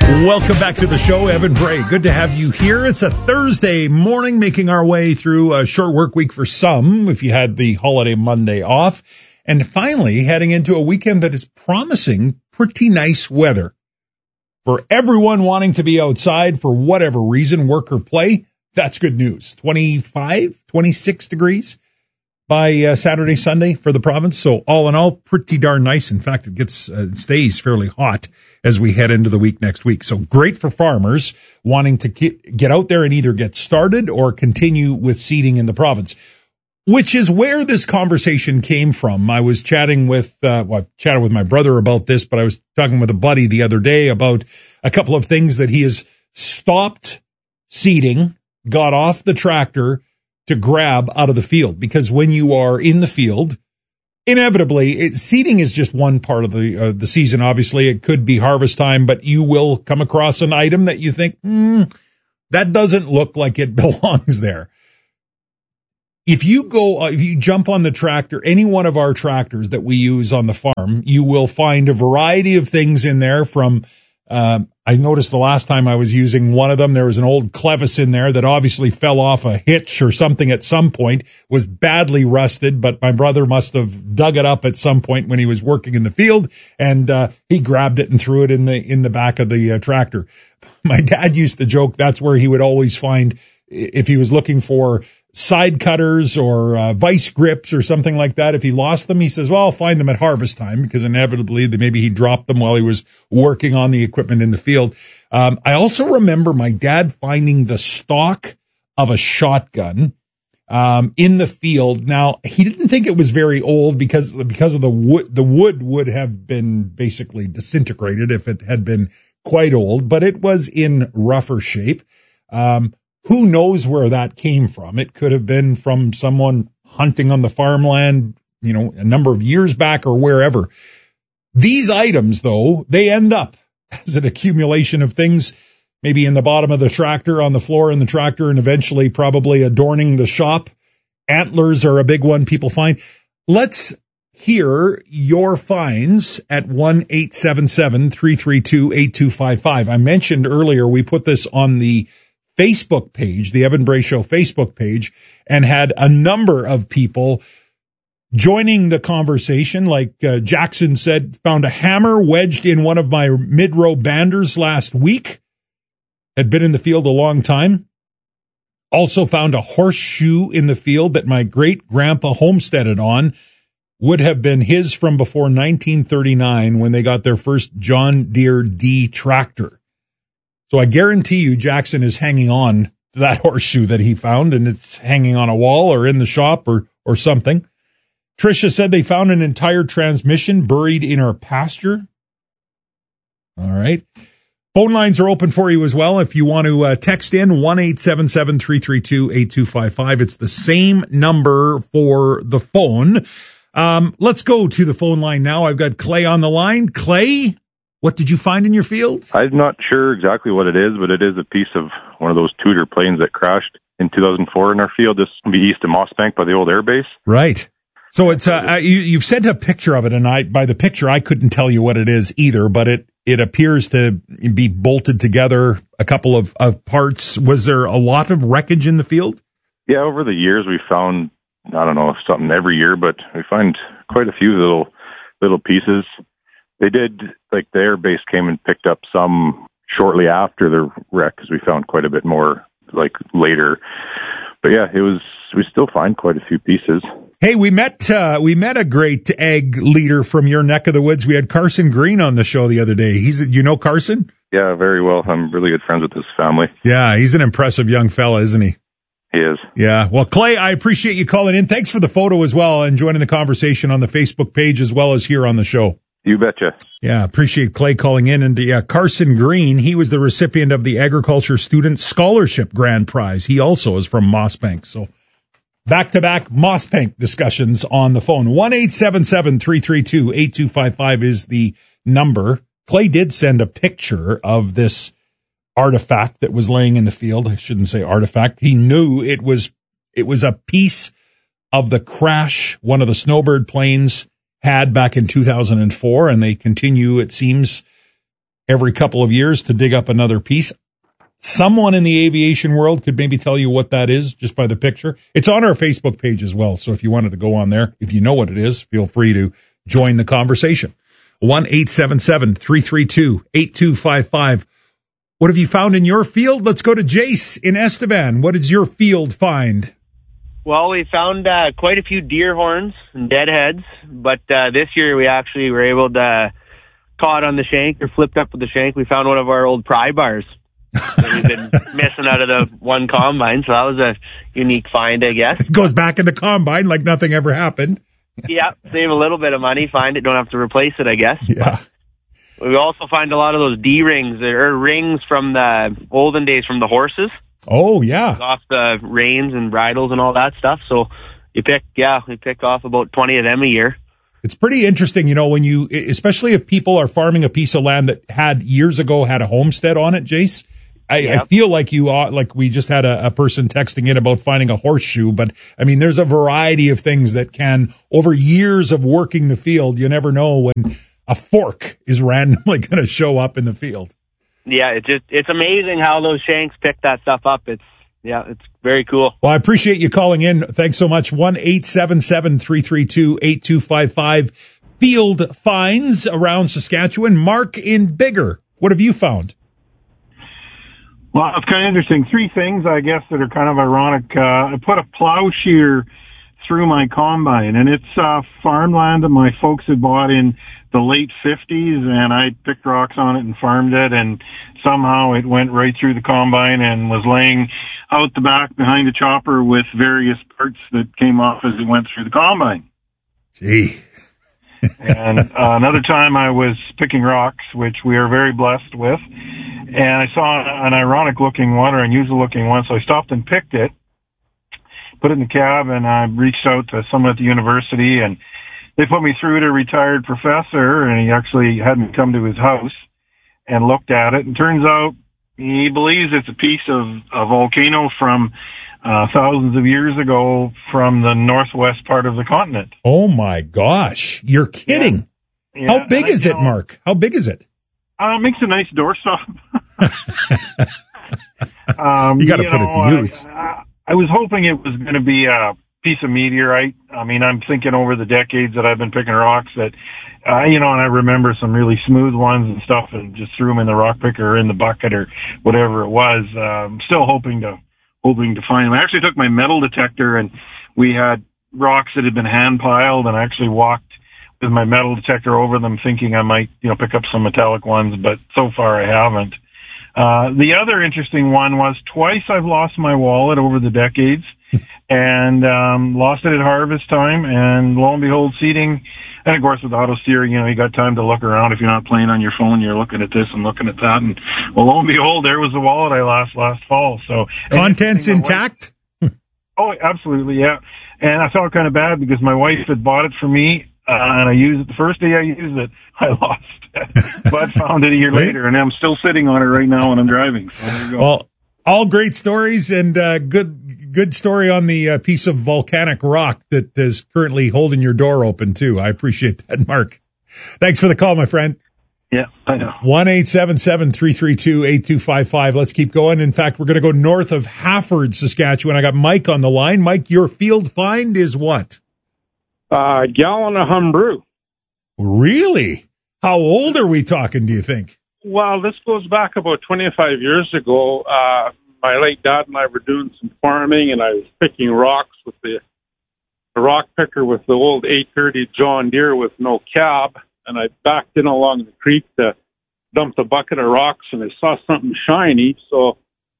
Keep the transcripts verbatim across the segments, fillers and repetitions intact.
Welcome back to the show, Evan Bray. Good to have you here. It's a Thursday morning, making our way through a short work week for some, if you had the holiday Monday off, and finally heading into a weekend that is promising pretty nice weather. For everyone wanting to be outside for whatever reason, work or play, that's good news. twenty-five, twenty-six degrees by uh, Saturday, Sunday for the province. So all in all, pretty darn nice. In fact, it gets uh, stays fairly hot as we head into the week next week. So great for farmers wanting to get, get out there and either get started or continue with seeding in the province, which is where this conversation came from. I was chatting with, uh, well, I chatted with my brother about this, but I was talking with a buddy the other day about a couple of things that he has stopped seeding, got off the tractor to grab out of the field. Because when you are in the field, inevitably, it, seeding is just one part of the uh, the season. Obviously, it could be harvest time, but you will come across an item that you think, hmm, that doesn't look like it belongs there. If you go, uh, if you jump on the tractor, any one of our tractors that we use on the farm, you will find a variety of things in there from, uh, I noticed the last time I was using one of them, there was an old clevis in there that obviously fell off a hitch or something at some point, was badly rusted, but my brother must have dug it up at some point when he was working in the field, and uh, he grabbed it and threw it in the in the back of the uh, tractor. My dad used to joke that's where he would always find, if he was looking for side cutters or uh, vice grips or something like that. If he lost them, he says, well, I'll find them at harvest time, because inevitably maybe he dropped them while he was working on the equipment in the field. Um, I also remember my dad finding the stock of a shotgun um, in the field. Now, he didn't think it was very old because, because of the wood. The wood would have been basically disintegrated if it had been quite old, but it was in rougher shape. Um, Who knows where that came from? It could have been from someone hunting on the farmland, you know, a number of years back or wherever. These items, though, they end up as an accumulation of things, maybe in the bottom of the tractor, on the floor in the tractor, and eventually probably adorning the shop. Antlers are a big one people find. Let's hear your finds at one eight seven seven, three three two, eight two five five. I mentioned earlier we put this on the Facebook page, the Evan Bray Show Facebook page, and had a number of people joining the conversation. Like uh, Jackson said, found a hammer wedged in one of my mid-row banders last week. Had been in the field a long time. Also found a horseshoe in the field that my great-grandpa homesteaded on. Would have been his from before nineteen thirty-nine when they got their first John Deere D tractor. So I guarantee you Jackson is hanging on to that horseshoe that he found, and it's hanging on a wall or in the shop or or something. Tricia said they found an entire transmission buried in our pasture. All right. Phone lines are open for you as well. If you want to uh, text in, one eight seven seven, three three two, eight two five five. It's the same number for the phone. Um, let's go to the phone line now. I've got Clay on the line. Clay? What did you find in your field? I'm not sure exactly what it is, but it is a piece of one of those Tudor planes that crashed in two thousand four in our field. This will be east of Mossbank by the old air base. Right. So it's uh, you, you've sent a picture of it, and I by the picture I couldn't tell you what it is either, but it it appears to be bolted together, a couple of, of parts. Was there a lot of wreckage in the field? Yeah, over the years we found, I don't know, something every year, but we find quite a few little little pieces. They did, like the air base came and picked up some shortly after the wreck, because we found quite a bit more like later. But yeah, it was, we still find quite a few pieces. Hey, we met, uh, we met a great ag leader from your neck of the woods. We had Carson Green on the show the other day. He's, you know Carson? Yeah, very well. I'm really good friends with his family. Yeah, he's an impressive young fella, isn't he? He is. Yeah. Well, Clay, I appreciate you calling in. Thanks for the photo as well, and joining the conversation on the Facebook page as well as here on the show. You betcha. Yeah, appreciate Clay calling in. And yeah, Carson Green, he was the recipient of the Agriculture Student Scholarship Grand Prize. He also is from Mossbank. So back-to-back Mossbank discussions on the phone. one eight seven seven, three three two, eight two five five is the number. Clay did send a picture of this artifact that was laying in the field. I shouldn't say artifact. He knew it was, it was a piece of the crash one of the Snowbird planes had back in two thousand four, and they continue, it seems, every couple of years to dig up another piece. Someone in the aviation world could maybe tell you what that is just by the picture. It's on our Facebook page as well. So if you wanted to go on there, if you know what it is, feel free to join the conversation. one eight seven seven, three three two, eight two five five. What have you found in your field? Let's go to Jace in Estevan. What did your field find? Well, we found uh, quite a few deer horns and deadheads, but uh, this year we actually were able to caught on the shank or flipped up with the shank. We found one of our old pry bars that we've been missing out of the one combine, so that was a unique find, I guess. It goes back in the combine like nothing ever happened. Yeah, save a little bit of money, find it, don't have to replace it, I guess. Yeah. But we also find a lot of those D-rings, or rings from the olden days from the horses. Oh, yeah. Off the reins and bridles and all that stuff. So you pick, yeah, we pick off about twenty of them a year. It's pretty interesting, you know, when you, especially if people are farming a piece of land that had years ago had a homestead on it, Jace. I, yep. I feel like you are, like we just had a, a person texting in about finding a horseshoe, but I mean, there's a variety of things that can, over years of working the field, you never know when a fork is randomly going to show up in the field. Yeah, it's just, it's amazing how those shanks pick that stuff up. It's, yeah, it's very cool. Well, I appreciate you calling in. Thanks so much. one eight seven seven, three three two, eight two five five. Field finds around Saskatchewan. Mark in Bigger, what have you found? Well, it's kind of interesting. Three things, I guess, that are kind of ironic. Uh, I put a plow shear through my combine, and it's uh, farmland that my folks had bought in the late fifties, and I picked rocks on it and farmed it, and somehow it went right through the combine and was laying out the back behind a chopper with various parts that came off as it went through the combine. Gee. And uh, another time I was picking rocks, which we are very blessed with, and I saw an ironic-looking one or unusual-looking one, so I stopped and picked it, put it in the cab, and I reached out to someone at the university, and they put me through to a retired professor, and he actually had me come to his house and looked at it, and turns out he believes it's a piece of a volcano from uh, thousands of years ago from the northwest part of the continent. Oh, my gosh. You're kidding. Yeah. How Yeah, big is know, it, Mark? How big is it? Uh, it makes a nice doorstop. um, you got to put know, it to use. I, I was hoping it was going to be a piece of meteorite. I mean, I'm thinking over the decades that I've been picking rocks that, uh, you know, and I remember some really smooth ones and stuff and just threw them in the rock picker or in the bucket or whatever it was. Um, still hoping to, hoping to find them. I actually took my metal detector and we had rocks that had been hand piled, and I actually walked with my metal detector over them thinking I might, you know, pick up some metallic ones, but so far I haven't. Uh, the other interesting one was twice I've lost my wallet over the decades and, um, lost it at harvest time, and lo and behold, seating, and of course with auto steering, you know, you got time to look around. If you're not playing on your phone, you're looking at this and looking at that, and well, lo and behold, there was the wallet I lost last fall. So contents intact? Wife, oh, absolutely. Yeah. And I felt kind of bad because my wife had bought it for me. Uh, and I used it the first day I used it, I lost it, but found it a year later, and I'm still sitting on it right now when I'm driving. So there you go. Well, all great stories, and uh, good good story on the uh, piece of volcanic rock that is currently holding your door open too. I appreciate that, Mark. Thanks for the call, my friend. Yeah, I know. one eight seven seven, three three two, eight two five five. Let's keep going. In fact, we're going to go north of Hafford, Saskatchewan. I got Mike on the line. Mike, your field find is what? Uh, gallon of Humbroo. Really? How old are we talking, do you think? Well, this goes back about twenty-five years ago. Uh, my late dad and I were doing some farming, and I was picking rocks with the, the rock picker with the old eight thirty John Deere with no cab, and I backed in along the creek to dump the bucket of rocks, and I saw something shiny, so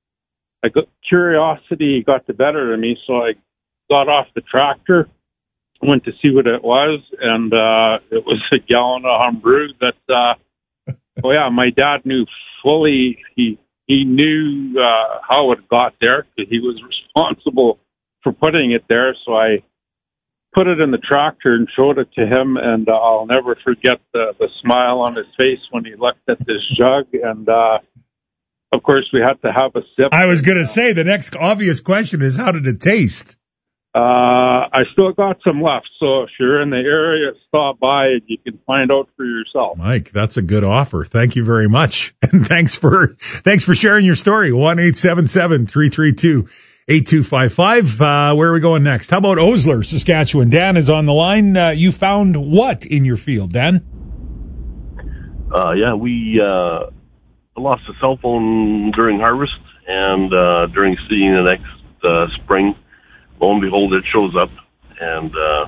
I got, curiosity got the better of me, so I got off the tractor, went to see what it was, and uh, it was a gallon of Humbroo that, uh, oh yeah, my dad knew fully, he he knew uh, how it got there, because he was responsible for putting it there, so I put it in the tractor and showed it to him, and uh, I'll never forget the, the smile on his face when he looked at this jug, and uh, of course we had to have a sip. I was going to say, the next obvious question is, how did it taste? Uh, I still got some left, so if you're in the area, stop by and you can find out for yourself. Mike, that's a good offer. Thank you very much. And thanks for, thanks for sharing your story. one eight seven seven, three three two, eight two five five. Uh, where are we going next? How about Osler, Saskatchewan? Dan is on the line. Uh, you found what in your field, Dan? Uh, yeah, we, uh, lost a cell phone during harvest and, uh, during seeding the next, uh, spring. Lo and behold, it shows up, and uh,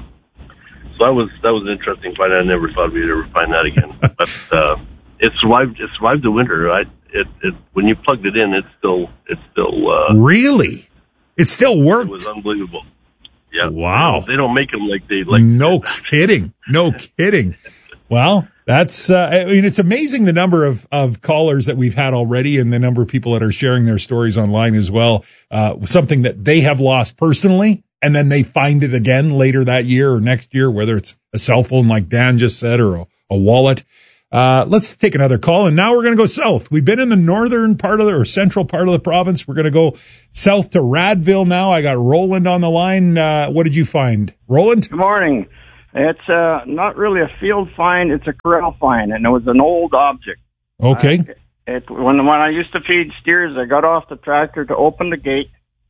so that was that was an interesting find. I never thought we'd ever find that again, but uh, it survived. It survived the winter. I, it, it when you plugged it in, it still it still uh, really, it still worked. It was unbelievable. Yeah, wow. They don't make them like they like. No kidding. No kidding. Well, that's, uh, I mean, it's amazing the number of, of callers that we've had already and the number of people that are sharing their stories online as well. Uh, something that they have lost personally, and then they find it again later that year or next year, whether it's a cell phone like Dan just said or a, a wallet. Uh, let's take another call. And now we're going to go south. We've been in the northern part of the, or central part of the province. We're going to go south to Radville now. I got Roland on the line. Uh, what did you find? Roland? Good morning. It's uh, not really a field find, it's a corral find, and it was an old object. Okay. Uh, it, when, when I used to feed steers, I got off the tractor to open the gate,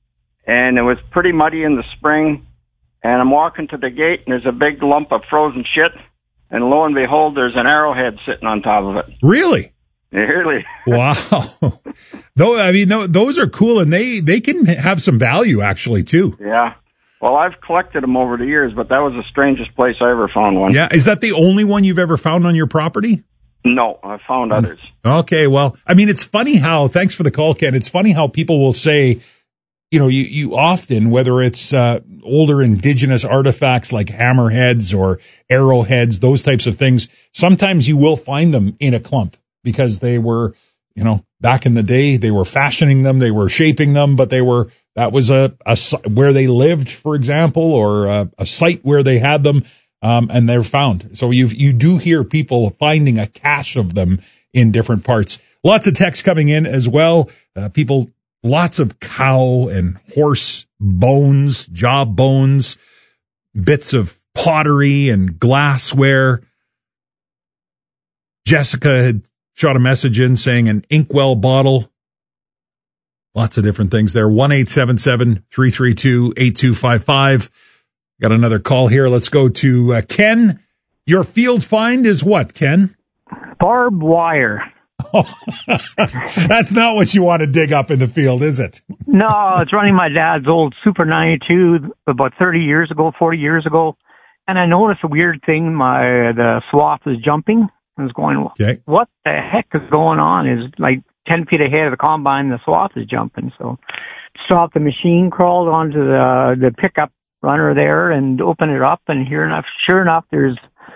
and it was pretty muddy in the spring, and I'm walking to the gate, and there's a big lump of frozen shit, and lo and behold, there's an arrowhead sitting on top of it. Really? Really? Wow. Though, I mean, those are cool, and they, they can have some value, actually, too. Yeah. Well, I've collected them over the years, but that was the strangest place I ever found one. Yeah. Is that the only one you've ever found on your property? No, I've found others. Okay. Well, I mean, it's funny how, thanks for the call, Ken. It's funny how people will say, you know, you, you often, whether it's uh, older indigenous artifacts like hammerheads or arrowheads, those types of things, sometimes you will find them in a clump because they were, you know, back in the day, they were fashioning them, they were shaping them, but they were, that was a, a where they lived, for example, or a, a site where they had them, um, and they're found. So you you do hear people finding a cache of them in different parts. Lots of texts coming in as well. Uh, people, lots of cow and horse bones, jaw bones, bits of pottery and glassware. Jessica had shot a message in saying an inkwell bottle. Lots of different things there. one eight seven seven, three three two, eight two five five. Got another call here. Let's go to uh, Ken. Your field find is what, Ken? Barbed wire. Oh, that's not what you want to dig up in the field, is it? No, it's running my dad's old Super ninety-two about thirty years ago, forty years ago. And I noticed a weird thing. My the swath was jumping. I was going, okay. What the heck is going on? Is like ten feet ahead of the combine, the swath is jumping. So stopped the machine, crawled onto the the pickup runner there and opened it up. And here enough, sure enough, there's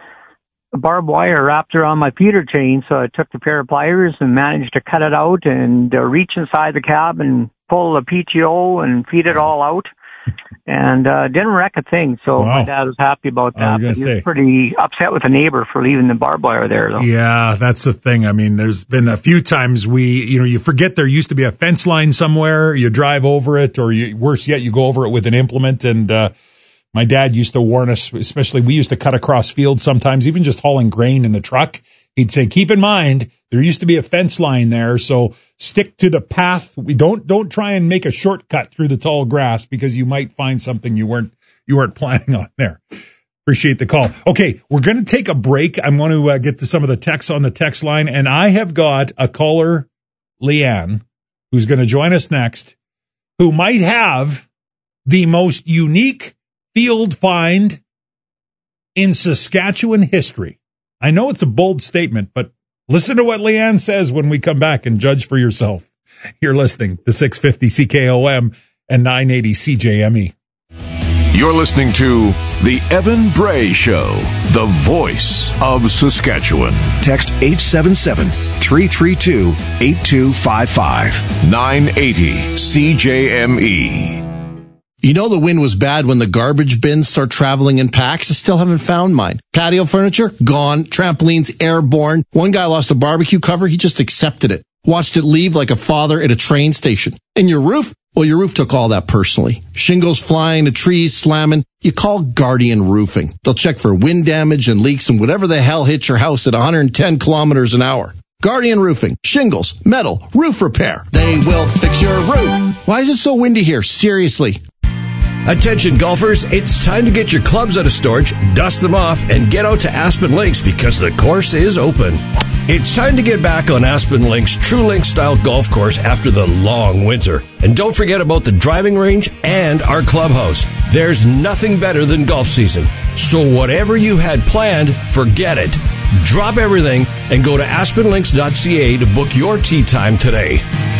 a barbed wire wrapped around my feeder chain. So I took the pair of pliers and managed to cut it out and uh, reach inside the cab and pull the P T O and feed it all out. And uh didn't wreck a thing, so wow. My dad was happy about that. I was, but he was say. pretty upset with the neighbor for leaving the barbed wire there, though. Yeah, that's the thing. I mean, there's been a few times we, you know, you forget there used to be a fence line somewhere. You drive over it, or you, worse yet, you go over it with an implement. And uh my dad used to warn us, especially we used to cut across fields sometimes, even just hauling grain in the truck. He'd say, keep in mind, there used to be a fence line there, so stick to the path. We don't, don't try and make a shortcut through the tall grass because you might find something you weren't, you weren't planning on there. Appreciate the call. Okay. We're going to take a break. I'm going to uh, get to some of the texts on the text line, and I have got a caller, Leanne, who's going to join us next, who might have the most unique field find in Saskatchewan history. I know it's a bold statement, but listen to what Leanne says when we come back and judge for yourself. You're listening to six fifty C K O M and nine eighty C J M E. You're listening to The Evan Bray Show, the voice of Saskatchewan. Text eight seven seven, three three two, eight two five five. nine eighty C J M E. You know the wind was bad when the garbage bins start traveling in packs. I still haven't found mine. Patio furniture, gone. Trampolines, airborne. One guy lost a barbecue cover. He just accepted it. Watched it leave like a father at a train station. And your roof? Well, your roof took all that personally. Shingles flying, the trees slamming. You call Guardian Roofing. They'll check for wind damage and leaks and whatever the hell hits your house at one hundred ten kilometers an hour. Guardian Roofing. Shingles, metal, roof repair. They will fix your roof. Why is it so windy here? Seriously. Attention golfers, it's time to get your clubs out of storage, dust them off, and get out to Aspen Links because the course is open. It's time to get back on Aspen Links' True Link style golf course after the long winter. And don't forget about the driving range and our clubhouse. There's nothing better than golf season. So whatever you had planned, forget it. Drop everything and go to aspen links dot c a to book your tee time today.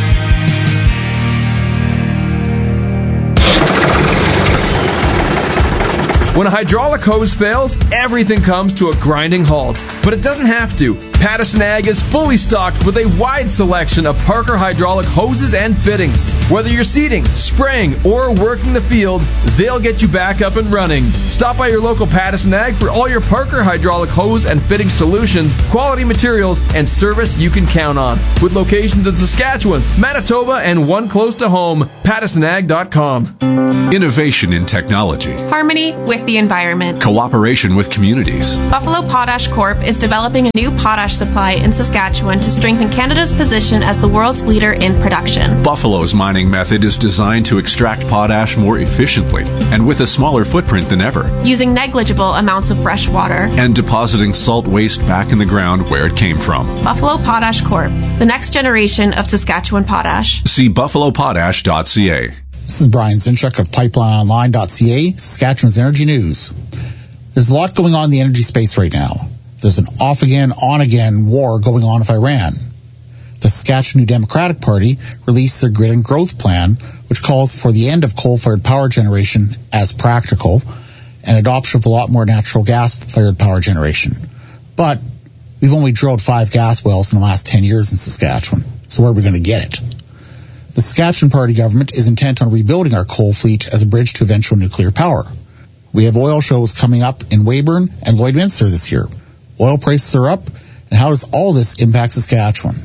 When a hydraulic hose fails, everything comes to a grinding halt. But it doesn't have to. Pattison Ag is fully stocked with a wide selection of Parker hydraulic hoses and fittings. Whether you're seeding, spraying, or working the field, they'll get you back up and running. Stop by your local Pattison Ag for all your Parker hydraulic hose and fitting solutions, quality materials, and service you can count on. With locations in Saskatchewan, Manitoba, and one close to home, pattison ag dot com. Innovation in technology. Harmony with the environment. Cooperation with communities. Buffalo Potash Corp is developing a new potash supply in Saskatchewan to strengthen Canada's position as the world's leader in production. Buffalo's mining method is designed to extract potash more efficiently and with a smaller footprint than ever. Using negligible amounts of fresh water. And depositing salt waste back in the ground where it came from. Buffalo Potash Corp, the next generation of Saskatchewan potash. See buffalo potash dot c a. This is Brian Zinchuk of pipeline online dot c a, Saskatchewan's Energy News. There's a lot going on in the energy space right now. There's an off-again, on-again war going on with Iran. The Saskatchewan New Democratic Party released their Grid and Growth Plan, which calls for the end of coal-fired power generation as practical and adoption of a lot more natural gas-fired power generation. But we've only drilled five gas wells in the last ten years in Saskatchewan, so where are we going to get it? The Saskatchewan Party government is intent on rebuilding our coal fleet as a bridge to eventual nuclear power. We have oil shows coming up in Weyburn and Lloydminster this year. Oil prices are up, and how does all this impact Saskatchewan?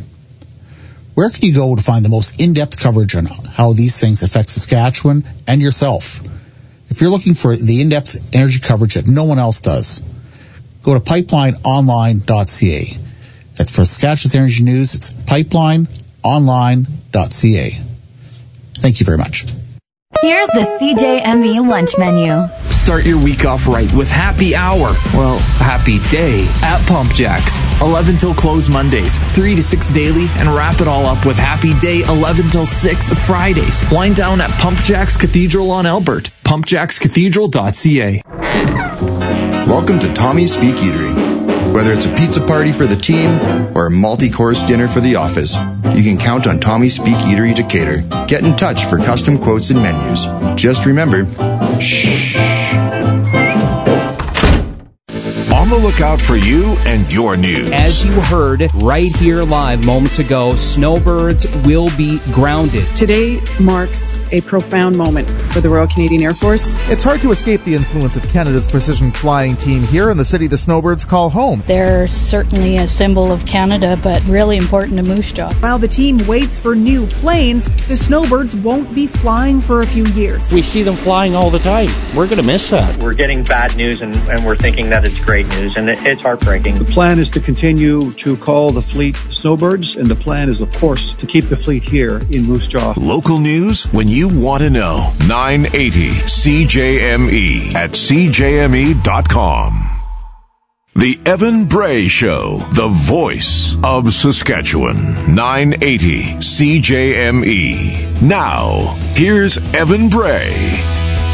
Where can you go to find the most in-depth coverage on how these things affect Saskatchewan and yourself? If you're looking for the in-depth energy coverage that no one else does, go to pipeline online dot c a. That's for Saskatchewan's Energy News. It's pipeline online dot c a. Thank you very much. Here's the C J M E lunch menu. Start your week off right with Happy Hour. Well, Happy Day at Pump Jacks. eleven till close Mondays, three to six daily, and wrap it all up with Happy Day eleven till six Fridays. Wind down at Pump Jacks Cathedral on Albert. pump jacks cathedral dot c a. Welcome to Tommy's Speak Eatery. Whether it's a pizza party for the team or a multi-course dinner for the office, you can count on Tommy's Speak Eatery to cater. Get in touch for custom quotes and menus. Just remember, shh. On the lookout for you and your news. As you heard right here live moments ago, snowbirds will be grounded. Today marks a profound moment for the Royal Canadian Air Force. It's hard to escape the influence of Canada's precision flying team here in the city the snowbirds call home. They're certainly a symbol of Canada, but really important to Moose Jaw. While the team waits for new planes, the snowbirds won't be flying for a few years. We see them flying all the time. We're going to miss that. We're getting bad news, and, and we're thinking that it's great news, and it, it's heartbreaking. The plan is to continue to call the fleet snowbirds, and the plan is, of course, to keep the fleet here in Moose Jaw. Local news when you want to know. nine eighty C J M E at c j m e dot com. The Evan Bray Show, the voice of Saskatchewan. nine eighty C J M E. Now, here's Evan Bray.